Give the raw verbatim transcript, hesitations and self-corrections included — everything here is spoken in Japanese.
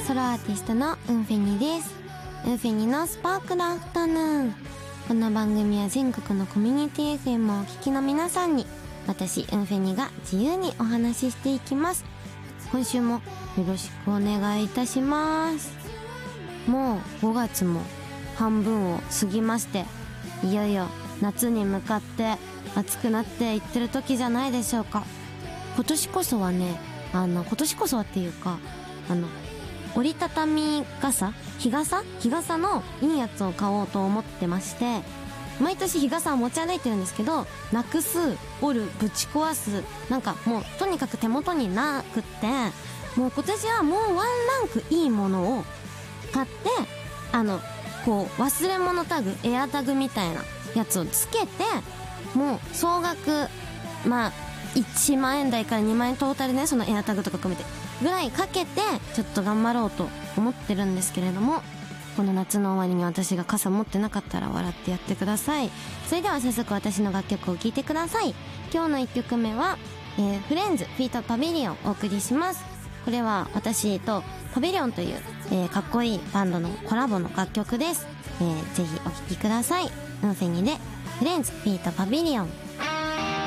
ソロアーティストのウンフェニです。ウンフェニのスパークルアフタヌーン。この番組は全国のコミュニティ エフエム をお聞きの皆さんに、私ウンフェニが自由にお話ししていきます。今週もよろしくお願いいたします。もうごがつも半分を過ぎまして、いよいよ夏に向かって暑くなっていってる時じゃないでしょうか。今年こそはね、あの今年こそはっていうか、あの折りたたみ傘日傘日傘のいいやつを買おうと思ってまして、毎年日傘を持ち歩いてるんですけど、なくす、折る、ぶち壊す、なんかもうとにかく手元になくって、もう今年はもうワンランクいいものを買って、あのこう忘れ物タグ、エアタグみたいなやつをつけて、もう総額まあいちまんえん台からにまんえんトータルね、そのエアタグとか含めてぐらいかけてちょっと頑張ろうと思ってるんですけれども、この夏の終わりに私が傘持ってなかったら笑ってやってください。それでは早速私の楽曲を聴いてください。今日のいっきょくめは、えー、フレンズフィートパビリオンをお送りします。これは私とパビリオンという、えー、かっこいいバンドのコラボの楽曲です。えー、ぜひお聴きください。ウンフェニでフレンズフィートパビリオン。